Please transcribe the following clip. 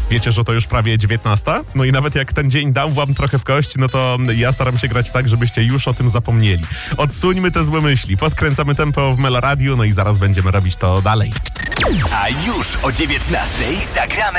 Wiecie, że to już prawie 19? No i nawet jak ten dzień dał wam trochę w kość, no to ja staram się grać tak, żebyście już o tym zapomnieli. Odsuńmy te złe myśli, podkręcamy tempo w Meloradiu, no i zaraz będziemy robić to dalej. A już o 19:00 zagramy